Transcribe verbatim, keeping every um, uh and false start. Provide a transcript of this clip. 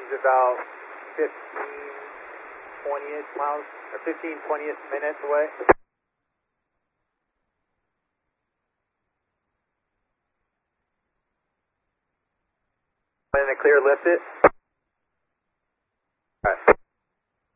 He's about fifteen, twenty-ish miles, or fifteen, twenty-ish minutes away. In the clear, lift it.